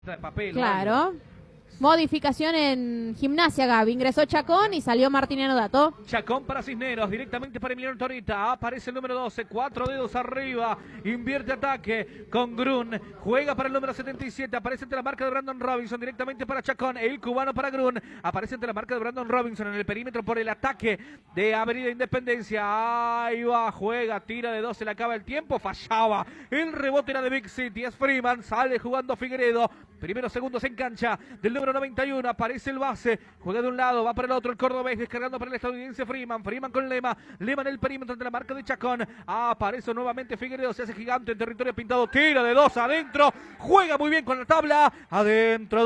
de papel. Claro. Modificación en Gimnasia, Gaby. Ingresó Chacón y salió Martiniano Dato. Chacón para Cisneros, directamente para Emiliano Torita. Aparece el número 12, 4 dedos arriba. Invierte ataque con Grun. Juega para el número 77. Aparece entre la marca de Brandon Robinson, directamente para Chacón. El cubano para Grun. Aparece entre la marca de Brandon Robinson en el perímetro por el ataque de Avenida Independencia. Ahí va, juega, tira de 2, se le acaba el tiempo. Fallaba. El rebote era de Big City. Es Freeman, sale jugando Figueredo. Primeros segundos en cancha del número 91, aparece el base, juega de un lado, va para el otro, el cordobés descargando para el estadounidense Freeman con Lema en el perímetro de la marca de Chacón, aparece nuevamente Figueredo, se hace gigante en territorio pintado, tira de 2 adentro, juega muy bien con la tabla, adentro,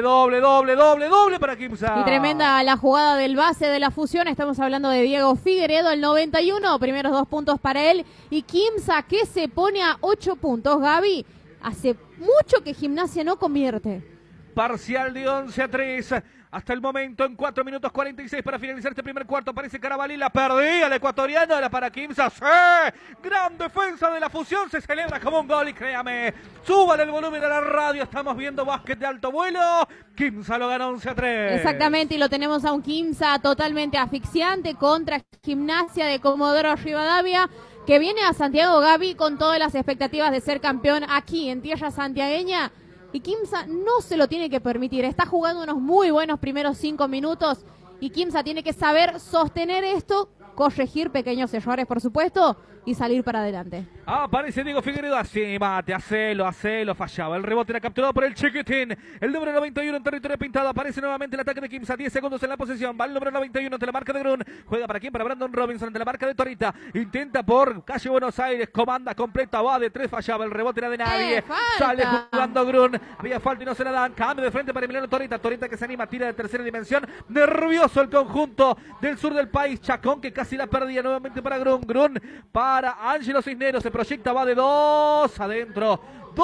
doble para Quimsa. Y tremenda la jugada del base de la fusión, estamos hablando de Diego Figueredo, el 91, primeros 2 puntos para él, y Quimsa que se pone a 8 puntos, Gaby. Hace mucho que Gimnasia no convierte. Parcial de 11-3. Hasta el momento, en 4 minutos 46 para finalizar este primer cuarto. Aparece Carabalí, la perdía el ecuatoriano, era para Quimsa. ¡Sí! Gran defensa de la fusión, se celebra como un gol y créame, súbale el volumen a la radio, estamos viendo básquet de alto vuelo. Quimsa lo ganó 11-3. Exactamente, y lo tenemos a un Quimsa totalmente asfixiante contra Gimnasia de Comodoro Rivadavia, que viene a Santiago, Gaby, con todas las expectativas de ser campeón aquí en tierra santiagueña. Y Quimsa no se lo tiene que permitir. Está jugando unos muy buenos primeros 5 minutos. Y Quimsa tiene que saber sostener esto, corregir pequeños errores, por supuesto, y salir para adelante. Aparece Diego Figueredo, así mate, hacelo, fallaba. El rebote era capturado por el Chiquitín. El número 91 en territorio pintado. Aparece nuevamente el ataque de Quimsa, 10 segundos en la posesión. Va el número 91 ante la marca de Grun. Juega para quién, para Brandon Robinson ante la marca de Torita. Intenta por calle Buenos Aires, comanda completa, va de 3, fallaba. El rebote era de nadie. Sale jugando Grun. Había falta y no se la dan. Cambio de frente para Emiliano Torita. Torita que se anima, tira de tercera dimensión. Nervioso el conjunto del sur del país. Chacón que casi la perdía nuevamente para Grun. Grun para Ángelo Cisneros. Se proyecta, va de 2 adentro.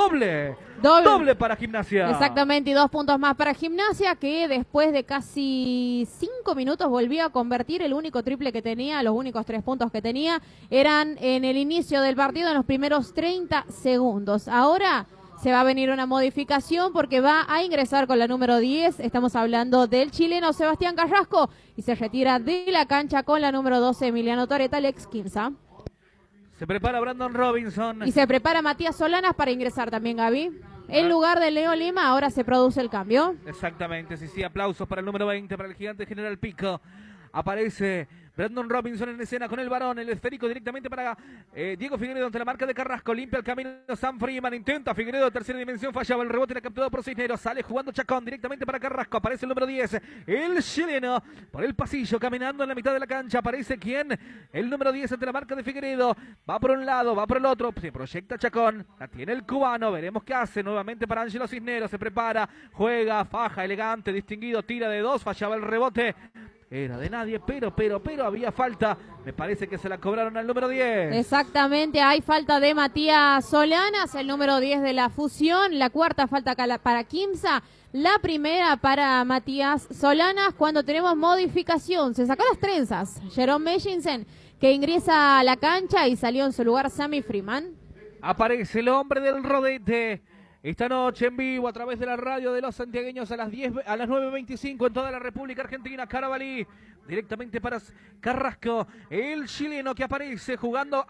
Doble para Gimnasia. Exactamente, y 2 puntos más para Gimnasia, que después de casi 5 minutos volvió a convertir el único triple que tenía. Los únicos 3 puntos que tenía eran en el inicio del partido, en los primeros 30 segundos. Ahora se va a venir una modificación porque va a ingresar con la número 10. Estamos hablando del chileno Sebastián Carrasco, y se retira de la cancha con la número 12, Emiliano Toreta, el ex Quimsa. Se prepara Brandon Robinson. Y se prepara Matías Solanas para ingresar también, Gaby. En lugar de Leo Lima, ahora se produce el cambio. Exactamente, sí, aplausos para el número 20, para el gigante General Pico. Aparece Brandon Robinson en escena con el varón, el esférico directamente para Diego Figueredo ante la marca de Carrasco, limpia el camino Sam Freeman, intenta Figueredo de tercera dimensión, fallaba, el rebote era capturado por Cisneros, sale jugando Chacón directamente para Carrasco, aparece el número 10, el chileno, por el pasillo, caminando en la mitad de la cancha, aparece ¿quién? El número 10 ante la marca de Figueredo, va por un lado, va por el otro, se proyecta Chacón, la tiene el cubano, veremos qué hace, nuevamente para Ángelo Cisneros, se prepara, juega, faja, elegante, distinguido, tira de 2, fallaba el rebote. Era de nadie, pero había falta. Me parece que se la cobraron al número 10. Exactamente, hay falta de Matías Solanas, el número 10 de la fusión. La cuarta falta para Quimsa, la primera para Matías Solanas. Cuando tenemos modificación, se sacó las trenzas Jerome Meshinsen, que ingresa a la cancha, y salió en su lugar Sammy Freeman. Aparece el hombre del rodete. Esta noche en vivo a través de la radio de los santiagueños a las 9:25 en toda la República Argentina. Carabalí directamente para Carrasco, el chileno que aparece jugando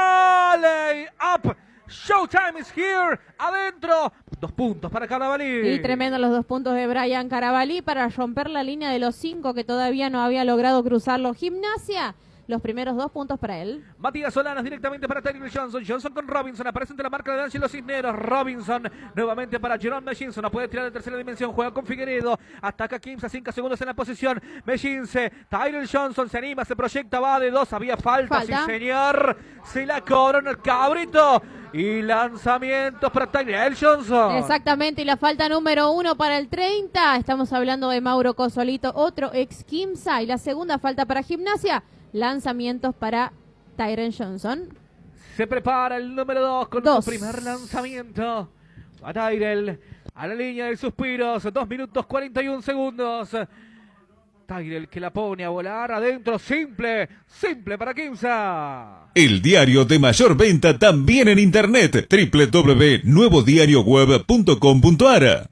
alley up. Showtime is here, adentro, 2 puntos para Carabalí. Y tremendo los 2 puntos de Brian Carabalí para romper la línea de los 5 que todavía no había logrado cruzarlo Gimnasia. Los primeros 2 puntos para él. Matías Solanas directamente para Tyler Johnson. Johnson con Robinson. Aparece ante la marca de Ángelo Cisneros. Robinson nuevamente para Jerome Meshinsen. No puede tirar de tercera dimensión. Juega con Figueredo. Ataca Quimsa. 5 segundos en la posición. Meshinsen. Tyler Johnson se anima. Se proyecta. Va de 2. Había falta. Sí, señor. Se la cobran el cabrito. Y lanzamientos para Tyler Johnson. Exactamente. Y la falta número 1 para el 30. Estamos hablando de Mauro Cosolito, otro ex Quimsa. Y la segunda falta para Gimnasia. Lanzamientos para Tyron Johnson. Se prepara el número 2 con su primer lanzamiento. A Tyrell, a la línea de suspiros. 2 minutos 41 segundos. Tyrell que la pone a volar adentro. Simple para Quimsa. El diario de mayor venta también en internet. www.nuevodiarioweb.com.ar